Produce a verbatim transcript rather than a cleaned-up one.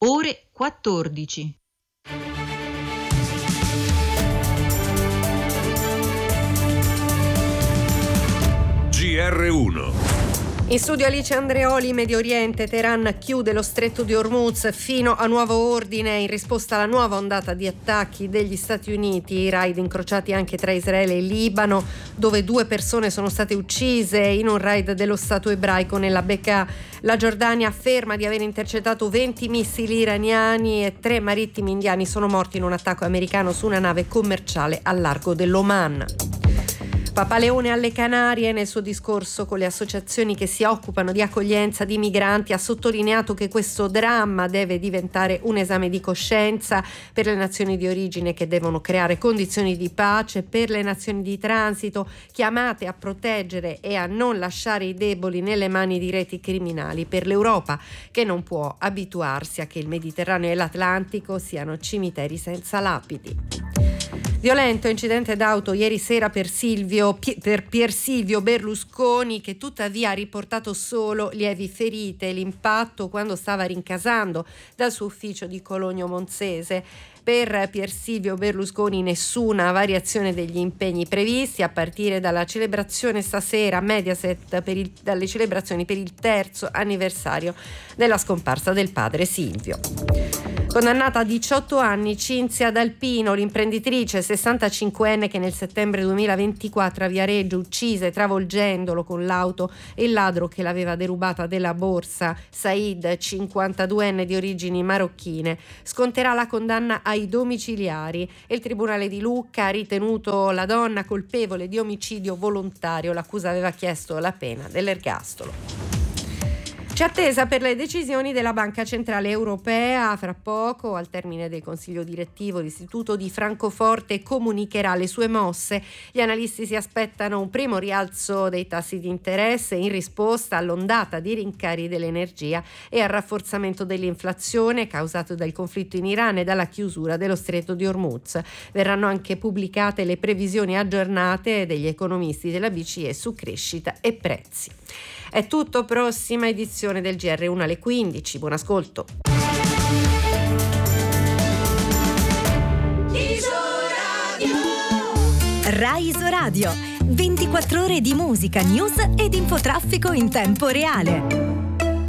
ore quattordici. G R uno. In studio Alice Andreoli. Medio Oriente, Teheran chiude lo stretto di Hormuz fino a nuovo ordine in risposta alla nuova ondata di attacchi degli Stati Uniti. I raid incrociati anche tra Israele e Libano, dove due persone sono state uccise in un raid dello Stato ebraico nella Bekaa. La Giordania afferma di aver intercettato venti missili iraniani e tre marittimi indiani sono morti in un attacco americano su una nave commerciale al largo dell'Oman. Papa Leone alle Canarie. Nel suo discorso con le associazioni che si occupano di accoglienza di migranti ha sottolineato che questo dramma deve diventare un esame di coscienza per le nazioni di origine, che devono creare condizioni di pace, per le nazioni di transito chiamate a proteggere e a non lasciare i deboli nelle mani di reti criminali, per l'Europa che non può abituarsi a che il Mediterraneo e l'Atlantico siano cimiteri senza lapidi. Violento incidente d'auto ieri sera per Silvio, per Pier Silvio Berlusconi, che tuttavia ha riportato solo lievi ferite. L'impatto quando stava rincasando dal suo ufficio di Cologno Monzese. Per Pier Silvio Berlusconi nessuna variazione degli impegni previsti, a partire dalla celebrazione stasera Mediaset per il, dalle celebrazioni per il terzo anniversario della scomparsa del padre Silvio. Condannata a diciotto anni Cinzia D'Alpino, l'imprenditrice sessantacinquenne che nel settembre duemilaventiquattro a Viareggio uccise travolgendolo con l'auto il ladro che l'aveva derubata della borsa, Said, cinquantaduenne di origini marocchine. Sconterà la condanna ai domiciliari e il Tribunale di Lucca ha ritenuto la donna colpevole di omicidio volontario. L'accusa aveva chiesto la pena dell'ergastolo. C'è attesa per le decisioni della Banca Centrale Europea. Fra poco, al termine del consiglio direttivo, l'Istituto di Francoforte comunicherà le sue mosse. Gli analisti si aspettano un primo rialzo dei tassi di interesse in risposta all'ondata di rincari dell'energia e al rafforzamento dell'inflazione causato dal conflitto in Iran e dalla chiusura dello stretto di Hormuz. Verranno anche pubblicate le previsioni aggiornate degli economisti della B C E su crescita e prezzi. È tutto, prossima edizione del G R uno alle quindici. Buon ascolto. Rai Isoradio, ventiquattro ore di musica, news ed infotraffico in tempo reale.